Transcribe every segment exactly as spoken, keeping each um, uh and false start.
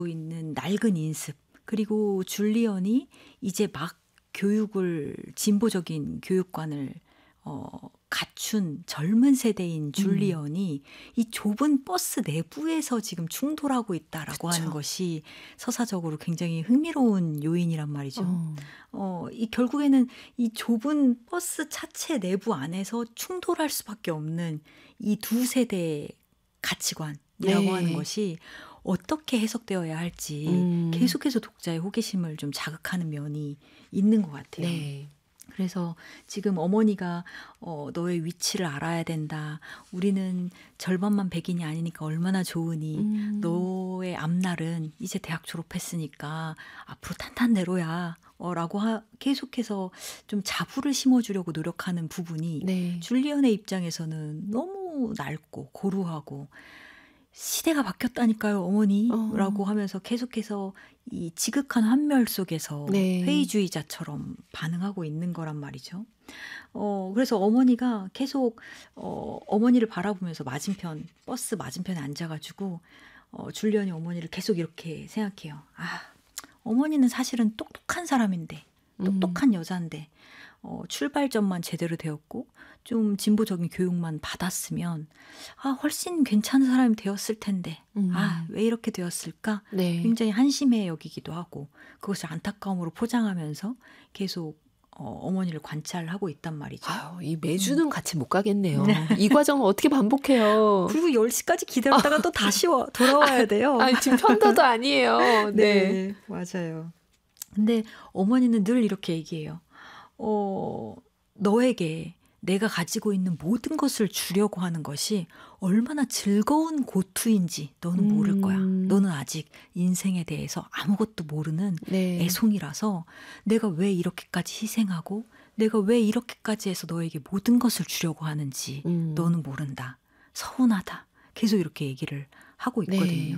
있는 낡은 인습, 그리고 줄리언이 이제 막 교육을 진보적인 교육관을 어 갖춘 젊은 세대인 음. 줄리언이 이 좁은 버스 내부에서 지금 충돌하고 있다라고 하는 그쵸. 것이 서사적으로 굉장히 흥미로운 요인이란 말이죠. 어. 어 이 결국에는 이 좁은 버스 차체 내부 안에서 충돌할 수밖에 없는 이 두 세대의 가치관이라고 하는 네. 것이 어떻게 해석되어야 할지 음. 계속해서 독자의 호기심을 좀 자극하는 면이 있는 것 같아요. 네. 그래서 지금 어머니가 어 "너의 위치를 알아야 된다. 우리는 절반만 백인이 아니니까 얼마나 좋으니. 음. 너의 앞날은 이제 대학 졸업했으니까 앞으로 탄탄대로야." 어 라고 하 계속해서 좀 자부를 심어 주려고 노력하는 부분이 네. 줄리언의 입장에서는 너무 낡고 고루하고 "시대가 바뀌었다니까요 어머니."라고 어. 하면서 계속해서 이 지극한 환멸 속에서 네. 회의주의자처럼 반응하고 있는 거란 말이죠. 어 그래서 어머니가 계속 어 어머니를 바라보면서 맞은편 버스 맞은편에 앉아 가지고 어 줄리언이 어머니를 계속 이렇게 생각해요. '아 어머니는 사실은 똑똑한 사람인데, 음. 똑똑한 여잔데 어 출발점만 제대로 되었고 좀 진보적인 교육만 받았으면 아 훨씬 괜찮은 사람이 되었을 텐데 아 음. 왜 이렇게 되었을까?' 네. 굉장히 한심해 여기기도 하고 그것을 안타까움으로 포장하면서 계속 어 어머니를 관찰하고 있단 말이죠. 아유 이 음. 매주는 같이 못 가겠네요. 이 과정을 어떻게 반복해요. 그리고 열 시까지 기다렸다가 또 다시 와 돌아와야 돼요. 아니 지금 편도도 아니에요. 네. 네. 맞아요. 근데 어머니는 늘 이렇게 얘기해요. 어 "너에게 내가 가지고 있는 모든 것을 주려고 하는 것이 얼마나 즐거운 고투인지 너는 모를 거야. 음. 너는 아직 인생에 대해서 아무것도 모르는 네. 애송이라서 내가 왜 이렇게까지 희생하고 내가 왜 이렇게까지 해서 너에게 모든 것을 주려고 하는지 음. 너는 모른다. 서운하다." 계속 이렇게 얘기를 하고 있거든요. 네.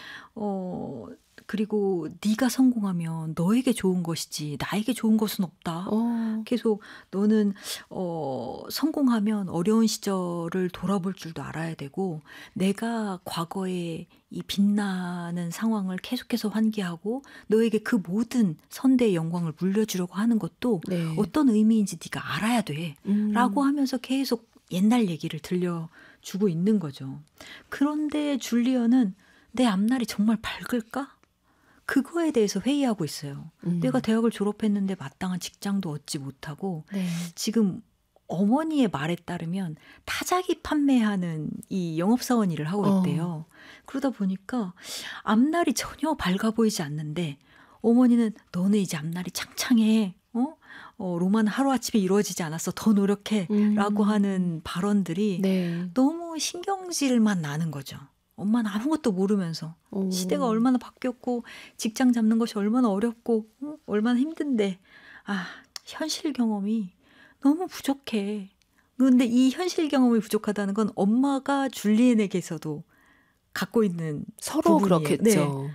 어 그리고 "네가 성공하면 너에게 좋은 것이지 나에게 좋은 것은 없다." 어. 계속 "너는 어 성공하면 어려운 시절을 돌아볼 줄도 알아야 되고 내가 과거에 이 빛나는 상황을 계속해서 환기하고 너에게 그 모든 선대의 영광을 물려주려고 하는 것도 네. 어떤 의미인지 네가 알아야 돼." 라고 음. 하면서 계속 옛날 얘기를 들려주고 있는 거죠. 그런데 줄리언은 '내 앞날이 정말 밝을까?' 그거에 대해서 회의하고 있어요. 음. 내가 대학을 졸업했는데 마땅한 직장도 얻지 못하고 네. 지금 어머니의 말에 따르면 타자기 판매하는 이 영업사원 일을 하고 어. 있대요. 그러다 보니까 앞날이 전혀 밝아 보이지 않는데 어머니는 "너는 이제 앞날이 창창해. 어? 어 로마는 하루아침에 이루어지지 않았어. 더 노력해." 라고 음. 하는 발언들이 네. 너무 신경질만 나는 거죠. 엄마는 아무것도 모르면서 어. 시대가 얼마나 바뀌었고 직장 잡는 것이 얼마나 어렵고 어 얼마나 힘든데 아 현실 경험이 너무 부족해. 근데 이 현실 경험이 부족하다는 건 엄마가 줄리엔에게서도 갖고 있는 서로 부분이에요. 네. 그렇겠죠.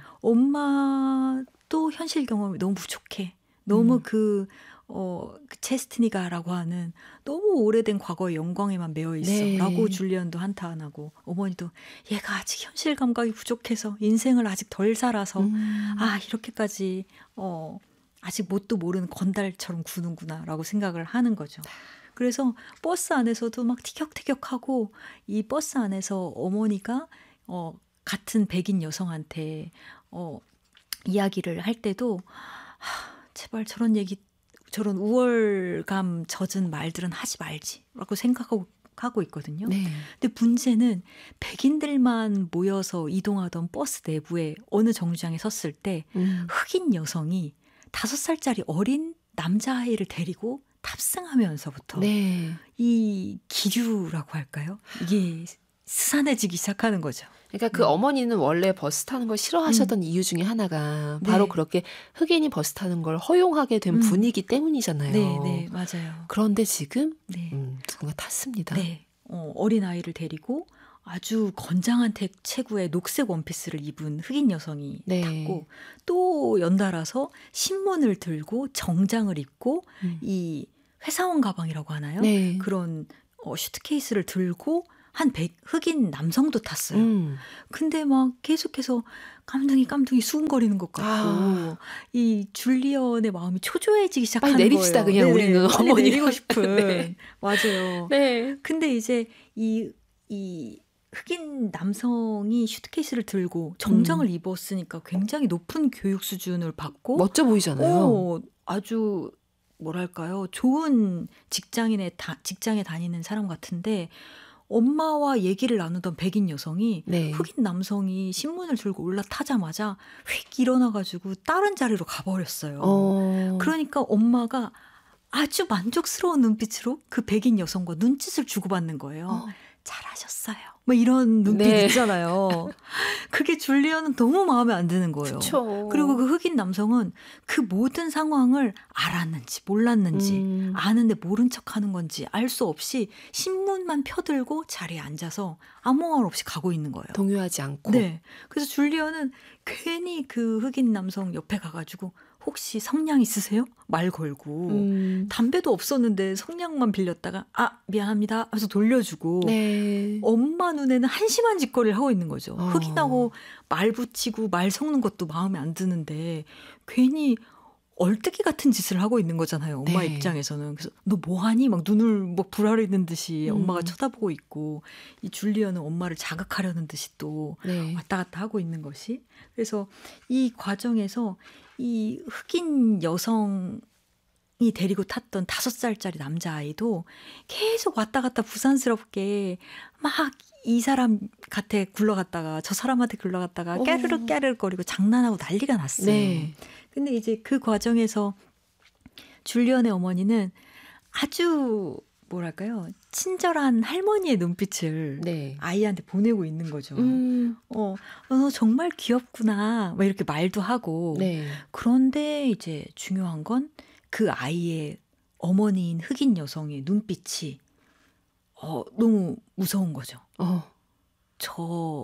엄마도 현실 경험이 너무 부족해. 너무 음. 그 어 그 체스티니가라고 하는 너무 오래된 과거의 영광에만 매여 있어."라고 네. 줄리언도 한탄하고 어머니도 "얘가 아직 현실 감각이 부족해서 인생을 아직 덜 살아서 음. 아 이렇게까지 어 아직 뭣도 모르는 건달처럼 구는구나."라고 생각을 하는 거죠. 그래서 버스 안에서도 막 티격태격하고 이 버스 안에서 어머니가 어 같은 백인 여성한테 어 이야기를 할 때도 하, "제발 저런 얘기 저런 우월감 젖은 말들은 하지 말지."라고 생각하고 하고 있거든요. 네. 근데 문제는 백인들만 모여서 이동하던 버스 내부에 어느 정류장에 섰을 때 음. 흑인 여성이 다섯 살짜리 어린 남자아이를 데리고 탑승하면서부터 네. 이 기류라고 할까요? 이게 스산해지기 시작하는 거죠. 그러니까 그 네. 어머니는 원래 버스 타는 걸 싫어하셨던 이유 중에 하나가 바로 네. 그렇게 흑인이 버스 타는 걸 허용하게 된 음. 분위기 때문이잖아요. 네, 네, 맞아요. 그런데 지금 네. 음, 누군가 탔습니다. 네. 어 어린아이를 데리고 아주 건장한 태 체구의 녹색 원피스를 입은 흑인 여성이 네. 탔고 또 연달아서 신문을 들고 정장을 입고 음. 이 회사원 가방이라고 하나요? 네. 그런 어 슈트케이스를 들고 한 백, 흑인 남성도 탔어요. 음. 근데 막 계속해서 깜둥이 깜둥이 수근거리는 것 같고 아. 이 줄리언의 마음이 초조해지기 시작하는 빨리 내립시다, 거예요. 그냥 네네. 우리는 빨리 어머니가. 내리고 싶은. 네. 맞아요. 네. 근데 이제 이, 이 흑인 남성이 슈트케이스를 들고 정장을 음. 입었으니까 굉장히 높은 교육 수준을 받고 멋져 보이잖아요. 어, 아주 뭐랄까요, 좋은 직장인의 다, 직장에 다니는 사람 같은데 엄마와 얘기를 나누던 백인 여성이 네. 흑인 남성이 신문을 들고 올라타자마자 휙 일어나가지고 다른 자리로 가버렸어요. 어. 그러니까 엄마가 아주 만족스러운 눈빛으로 그 백인 여성과 눈짓을 주고받는 거예요. 어. 잘하셨어요. 뭐 이런 눈빛 네. 있잖아요. 그게 줄리언은 너무 마음에 안 드는 거예요. 그쵸. 그리고 그 흑인 남성은 그 모든 상황을 알았는지 몰랐는지 음. 아는데 모른 척하는 건지 알 수 없이 신문만 펴들고 자리에 앉아서 아무 말 없이 가고 있는 거예요. 동요하지 않고. 네. 그래서 줄리언은 괜히 그 흑인 남성 옆에 가가지고 혹시 성냥 있으세요? 말 걸고 음. 담배도 없었는데 성냥만 빌렸다가 아 미안합니다 하면서 돌려주고 네. 엄마 눈에는 한심한 짓거리를 하고 있는 거죠. 어. 흑인하고 말 붙이고 말 섞는 것도 마음에 안 드는데 괜히 얼뜨기 같은 짓을 하고 있는 거잖아요. 엄마 네. 입장에서는. 그래서 너 뭐하니? 막 눈을 뭐 불아르는 듯이 엄마가 음. 쳐다보고 있고 이 줄리언은 엄마를 자극하려는 듯이 또 네. 왔다 갔다 하고 있는 것이. 그래서 이 과정에서 이 흑인 여성이 데리고 탔던 다섯 살짜리 남자아이도 계속 왔다 갔다 부산스럽게 막 이 사람 곁에 굴러갔다가 저 사람한테 굴러갔다가 어. 깨르륵 깨르륵거리고 장난하고 난리가 났어요. 네. 근데 이제 그 과정에서 줄리언의 어머니는 아주 뭐랄까요, 친절한 할머니의 눈빛을 네. 아이한테 보내고 있는 거죠. 음. 어, 너 정말 귀엽구나. 막 이렇게 말도 하고. 네. 그런데 이제 중요한 건 그 아이의 어머니인 흑인 여성의 눈빛이 어, 너무 무서운 거죠. 어. 저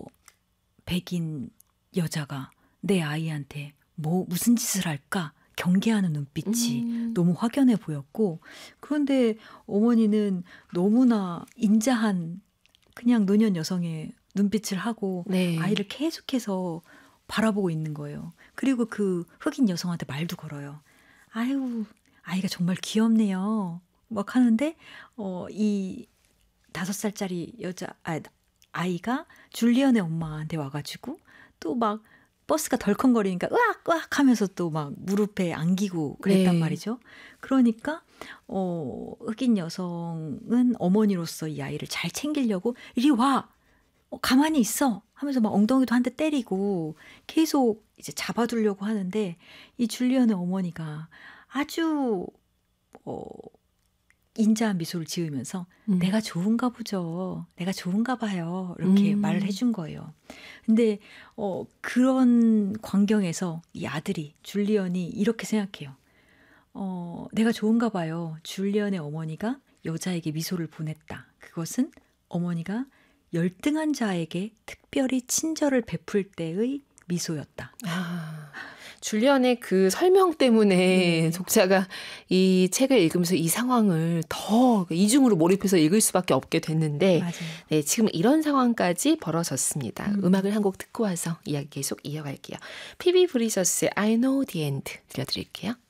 백인 여자가 내 아이한테 뭐 무슨 짓을 할까 경계하는 눈빛이 음. 너무 확연해 보였고, 그런데 어머니는 너무나 인자한 그냥 노년 여성의 눈빛을 하고 네. 아이를 계속해서 바라보고 있는 거예요. 그리고 그 흑인 여성한테 말도 걸어요. 아유, 아이가 정말 귀엽네요. 막 하는데 어, 이 다섯 살짜리 여자 아, 아이가 줄리언의 엄마한테 와가지고 또 막 버스가 덜컹거리니까 으악 으악 하면서 또 막 무릎에 안기고 그랬단 네. 말이죠. 그러니까 어, 흑인 여성은 어머니로서 이 아이를 잘 챙기려고 이리 와, 어, 가만히 있어 하면서 막 엉덩이도 한 대 때리고 계속 이제 잡아두려고 하는데 이 줄리언의 어머니가 아주 어, 인자한 미소를 지으면서 음. 내가 좋은가 보죠. 내가 좋은가 봐요. 이렇게 음. 말을 해준 거예요. 근데 어, 그런 광경에서 이 아들이 줄리언이 이렇게 생각해요. 어, 내가 좋은가 봐요. 줄리언의 어머니가 여자에게 미소를 보냈다. 그것은 어머니가 열등한 자에게 특별히 친절을 베풀 때의 미소였다. 아, 줄리언의 그 설명 때문에 네. 독자가 이 책을 읽으면서 이 상황을 더 이중으로 몰입해서 읽을 수밖에 없게 됐는데, 맞아요. 네, 지금 이런 상황까지 벌어졌습니다. 음. 음악을 한 곡 듣고 와서 이야기 계속 이어갈게요. 피비 브리저스의 I Know the End 들려드릴게요.